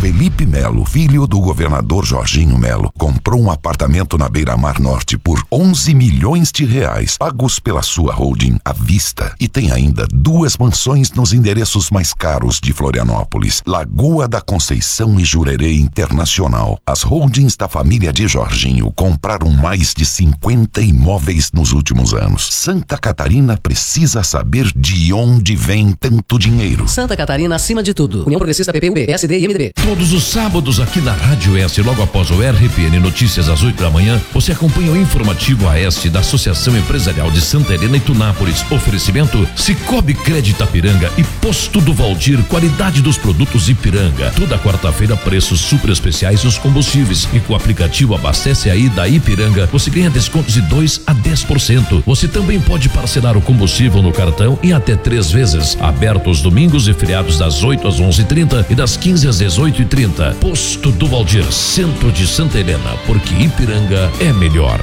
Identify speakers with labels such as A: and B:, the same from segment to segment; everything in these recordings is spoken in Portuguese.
A: Felipe Melo, filho do governador Jorginho Melo, comprou um apartamento na Beira-Mar Norte por R$11 milhões, pagos pela sua holding à vista. E tem ainda 2 mansões nos endereços mais caros de Florianópolis, Lagoa da Conceição e Jurerê Internacional. As holdings da família de Jorginho compraram mais de 50 imóveis nos últimos anos. Santa Catarina precisa saber de onde vem tanto dinheiro.
B: Santa Catarina acima de tudo. União Progressista, PPUB, PSD e MDB.
C: Todos os sábados aqui na Rádio S, logo após o RPN Notícias às 8 da manhã, você acompanha o informativo AS da Associação Empresarial de Santa Helena e Tunápolis. Oferecimento Cicobi Crédito Ipiranga e Posto do Valdir, qualidade dos produtos Ipiranga. Toda quarta-feira, preços super especiais dos combustíveis. E com o aplicativo Abastece Aí da Ipiranga, você ganha descontos de 2 a 10%. Você também pode parcelar o combustível no cartão em até 3 vezes. Aberto os domingos e feriados das 8 às 11h30 e das 15 às 18h30. Posto do Valdir, centro de Santa Helena, porque Ipiranga é melhor.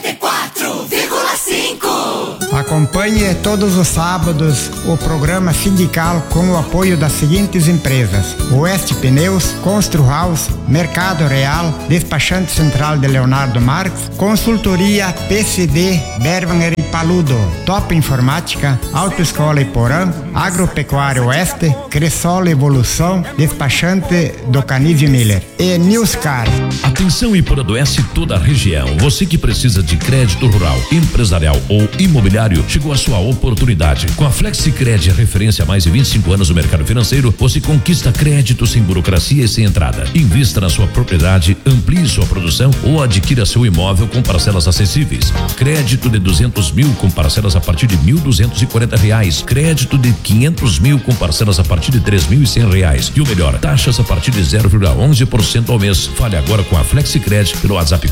D: 94,5. Acompanhe todos os sábados o programa sindical com o apoio das seguintes empresas: Oeste Pneus, Constru House, Mercado Real, Despachante Central de Leonardo Marques, Consultoria PCD Berwanger e Paludo, Top Informática, Autoescola Iporã, Agropecuário Oeste, Cressol Evolução, Despachante do Canizio Miller e Newscar.
C: Atenção Iporã do Oeste e toda a região. Você que precisa de crédito rural, empresarial ou imobiliário, chegou a sua oportunidade. Com a FlexiCred, referência há mais de 25 anos no mercado financeiro, você conquista crédito sem burocracia e sem entrada. Invista na sua propriedade, amplie sua produção ou adquira seu imóvel com parcelas acessíveis. Crédito de 200 mil com parcelas a partir de R$1.240. Crédito de 500 mil com parcelas a partir de R$3.100. E o melhor, taxas a partir de 0,11% ao mês. Fale agora com a FlexiCred pelo WhatsApp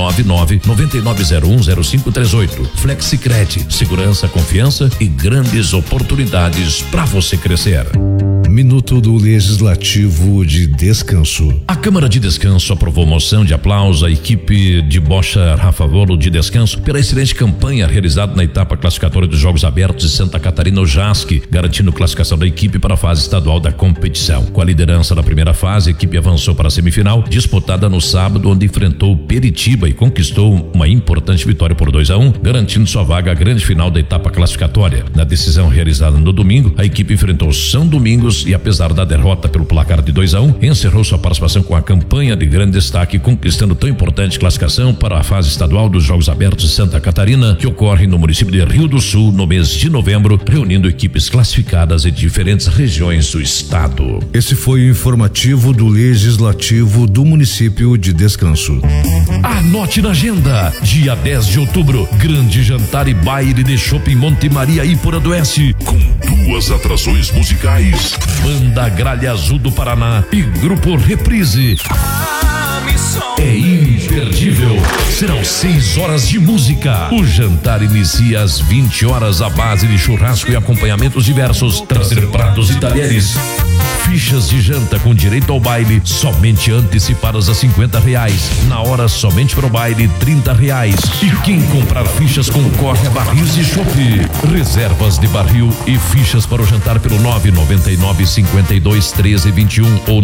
C: 499-9901-0538. FlexiCred, segurança, confiança e grandes oportunidades para você crescer.
E: Minuto do Legislativo de Descanso.
C: A Câmara de Descanso aprovou moção de aplauso à equipe de Bocha Rafa Volo de Descanso pela excelente campanha realizada na etapa classificatória dos Jogos Abertos de Santa Catarina, o JASC, garantindo classificação da equipe para a fase estadual da competição. Com a liderança da primeira fase, a equipe avançou para a semifinal, disputada no sábado, onde enfrentou Peritiba e conquistou uma importante vitória por 2-1, garantindo sua vaga à grande final da etapa classificatória. Na decisão realizada no domingo, a equipe enfrentou São Domingos e, apesar da derrota pelo placar de 2-1, encerrou sua participação com a campanha de grande destaque, conquistando tão importante classificação para a fase estadual dos Jogos Abertos de Santa Catarina, que ocorre no município de Rio do Sul no mês de novembro, reunindo equipes classificadas em diferentes regiões do estado.
E: Esse foi o informativo do Legislativo do município de Descanso.
C: Anote na agenda, dia 10 de outubro, grande jantar e baile de Shopping Monte Maria Iporã do Oeste, com 2 atrações musicais. Banda Gralha Azul do Paraná e Grupo Reprise. É imperdível. Serão 6 horas de música. O jantar inicia às 20 horas à base de churrasco e acompanhamentos diversos. Trazer pratos e talheres. Fichas de janta com direito ao baile somente antecipadas a R$50. Na hora somente para o baile R$30. E quem comprar fichas concorre a barris de chopp. Reservas de barril e fichas para o jantar pelo 999-52-13-21 ou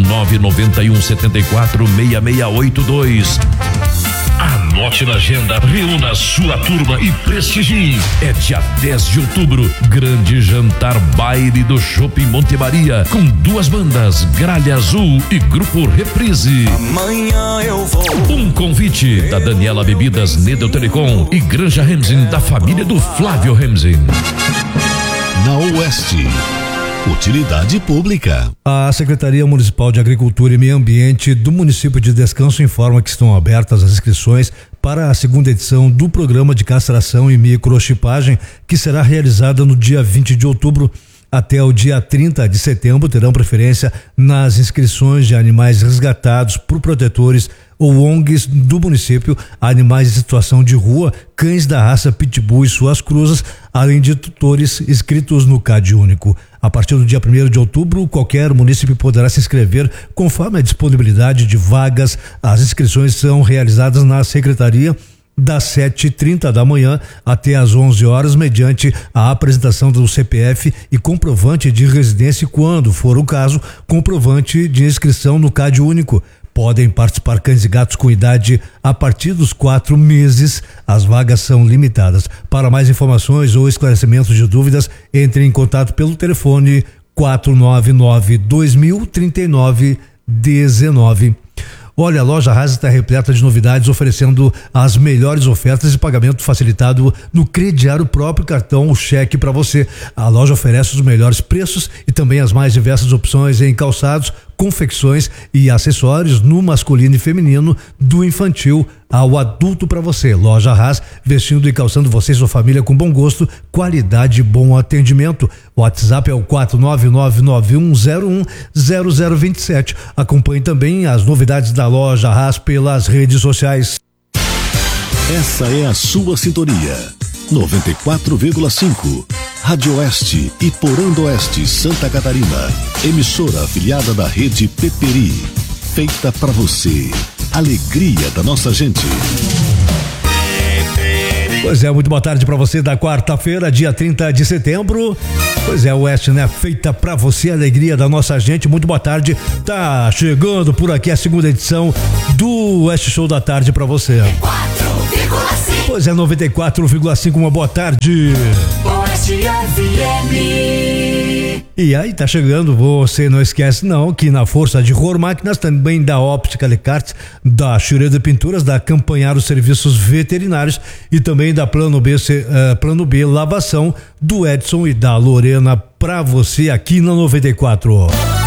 C: 991-74-6682. Anote na agenda, reúna sua turma e prestigie. É dia 10 de outubro, grande jantar baile do Shopping Monte Maria, com 2 bandas, Gralha Azul e Grupo Reprise.
F: Amanhã eu vou.
C: Um convite da Daniela Bebidas, Nedel Telecom e Granja Hemzin, da família do Flávio Hemzin.
G: Na Oeste, utilidade pública.
E: A Secretaria Municipal de Agricultura e Meio Ambiente do município de Descanso informa que estão abertas as inscrições para a 2ª edição do programa de castração e microchipagem, que será realizada no dia 20 de outubro. Até o dia 30 de setembro terão preferência nas inscrições de animais resgatados por protetores ou ONGs do município, animais em situação de rua, cães da raça Pitbull e suas cruzas, além de tutores inscritos no CAD único. A partir do dia 1º de outubro, qualquer município poderá se inscrever conforme a disponibilidade de vagas. As inscrições são realizadas na Secretaria das 7h30 da manhã até às 11 horas, mediante a apresentação do CPF e comprovante de residência e, quando for o caso, comprovante de inscrição no CAD único. Podem participar cães e gatos com idade a partir dos 4 meses. As vagas são limitadas. Para mais informações ou esclarecimentos de dúvidas, entre em contato pelo telefone 499-2000-3919. Olha, a Loja Haas está repleta de novidades, oferecendo as melhores ofertas e pagamento facilitado no crediário próprio cartão ou cheque para você. A loja oferece os melhores preços e também as mais diversas opções em calçados, confecções e acessórios no masculino e feminino, do infantil ao adulto para você. Loja Haas, vestindo e calçando você e sua família com bom gosto, qualidade e bom atendimento. O WhatsApp é o 49991010027. Acompanhe também as novidades da Loja Haas pelas redes sociais.
G: Essa é a sua sintonia. 94,5. Rádio Oeste e Porão do Oeste, Santa Catarina. Emissora afiliada da Rede Peperi. Feita para você. Alegria da nossa gente.
E: Pois é, muito boa tarde para você da quarta-feira, dia 30 de setembro. Pois é, Oeste, né? Feita pra você, alegria da nossa gente. Muito boa tarde. Tá chegando por aqui a segunda edição do Oeste Show da Tarde pra você.
F: 94,5.
E: Pois é, 94,5, uma boa tarde.
F: Oeste FM.
E: E aí, tá chegando, você não esquece não, que na força de Ror Máquinas, também da Óptica Lecartes, da Schroeder Pinturas, da Campanharo Serviços Veterinários e também da Plano B Lavação, do Edson e da Lorena, pra você aqui na 94.